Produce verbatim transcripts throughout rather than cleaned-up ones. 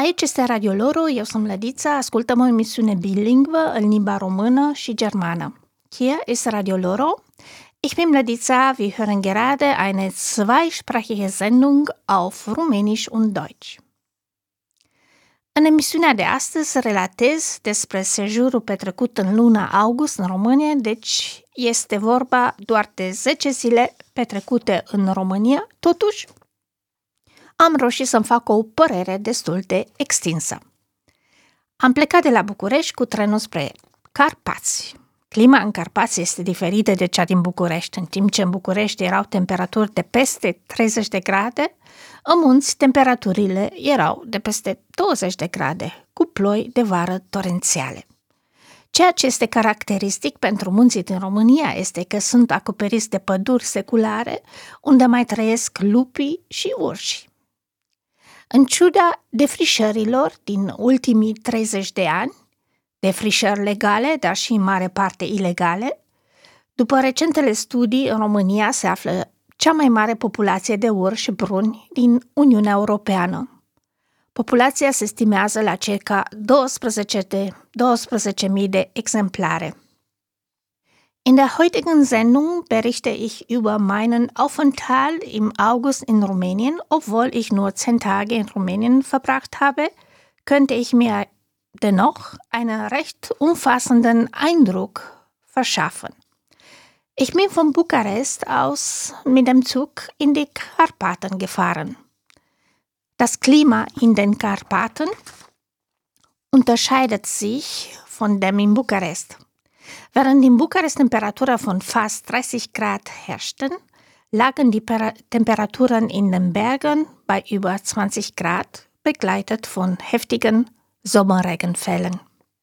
Aici este Radio Loro, eu sunt Lădița, ascultăm o emisiune bilingvă în limba română și germană. Hier ist Radio Loro. Ich bin Lădița, wir hören gerade eine zweisprachige Sendung auf Rumänisch und Deutsch. În emisiunea de astăzi relatez despre sejurul petrecut în luna august în România, deci este vorba doar de zece zile petrecute în România, totuși am reușit să-mi fac o părere destul de extinsă. Am plecat de la București cu trenul spre Carpați. Clima în Carpați este diferită de cea din București. În timp ce în București erau temperaturi de peste treizeci de grade, în munți temperaturile erau de peste douăzeci de grade, cu ploi de vară torențiale. Ceea ce este caracteristic pentru munții din România este că sunt acoperiți de păduri seculare, unde mai trăiesc lupii și urși. În ciuda defrișărilor din ultimii treizeci de ani, defrișări legale, dar și în mare parte ilegale, după recentele studii, în România se află cea mai mare populație de urși bruni din Uniunea Europeană. Populația se estimează la circa douăsprezece mii de exemplare. In der heutigen Sendung berichte ich über meinen Aufenthalt im August in Rumänien. Obwohl ich nur zehn Tage in Rumänien verbracht habe, könnte ich mir dennoch einen recht umfassenden Eindruck verschaffen. Ich bin von Bukarest aus mit dem Zug in die Karpaten gefahren. Das Klima in den Karpaten unterscheidet sich von dem in Bukarest. Während in Bukarest Temperaturen von fast dreißig Grad herrschten, lagen die per- Temperaturen in den Bergen bei über zwanzig Grad, begleitet von heftigen Sommerregenfällen.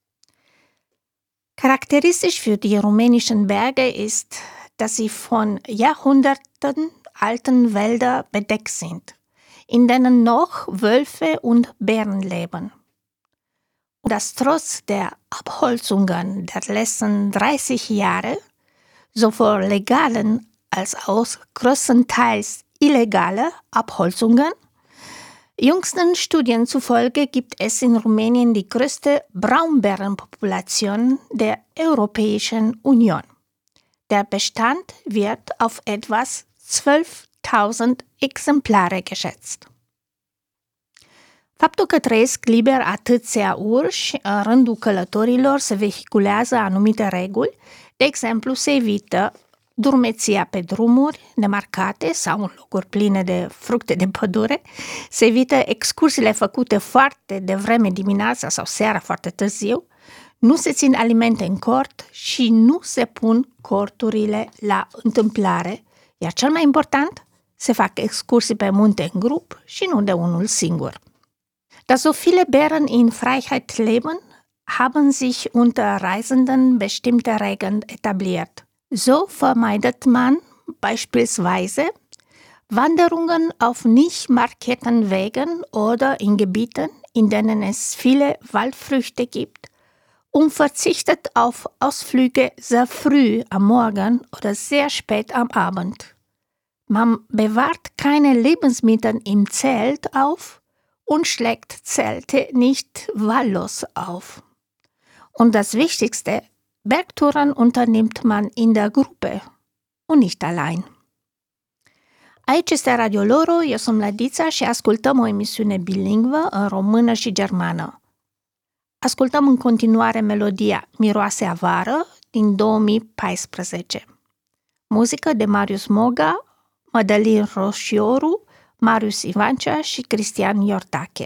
Charakteristisch für die rumänischen Berge ist, dass sie von Jahrhunderten alten Wäldern bedeckt sind, in denen noch Wölfe und Bären leben. Und dass trotz der Abholzungen der letzten dreißig Jahre, sowohl legalen als auch größtenteils illegale Abholzungen, jüngsten Studien zufolge gibt es in Rumänien die größte Braunbärenpopulation der Europäischen Union. Der Bestand wird auf etwas zwölftausend Exemplare geschätzt. Faptul că trăiesc liber atâția urși, în rândul călătorilor se vehiculează anumite reguli, de exemplu se evită drumeția pe drumuri nemarcate sau în locuri pline de fructe de pădure, se evită excursiile făcute foarte devreme dimineața sau seara foarte târziu, nu se țin alimente în cort și nu se pun corturile la întâmplare, iar cel mai important, se fac excursii pe munte în grup și nu de unul singur. Da so viele Bären in Freiheit leben, haben sich unter Reisenden bestimmte Regeln etabliert. So vermeidet man beispielsweise Wanderungen auf nicht markierten Wegen oder in Gebieten, in denen es viele Waldfrüchte gibt, und verzichtet auf Ausflüge sehr früh am Morgen oder sehr spät am Abend. Man bewahrt keine Lebensmittel im Zelt auf und schlägt Zelte nicht wahllos auf. Und das Wichtigste, Bergtouren unternimmt man in der Gruppe und nicht allein. Aici este Radio Loro, eu sunt Lădița și ascultăm o emisiune bilingvă în română și germană. Ascultăm în continuare melodia Miroase a vară din două mii paisprezece. Muzică de Marius Moga, Madalin Roșioru, Marius Ivancea și Cristian Iordache.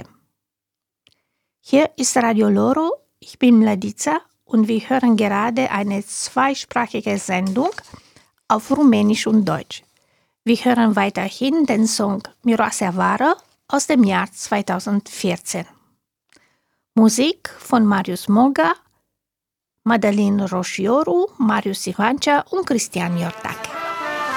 Hier ist Radio Loro, ich bin Lădița und wir hören gerade eine zweisprachige Sendung auf Rumänisch und Deutsch. Wir hören weiterhin den Song Miroase a vară aus dem Jahr zweitausendvierzehn. Musik von Marius Moga, Madalin Roșioru, Marius Ivancea und Cristian Iordache.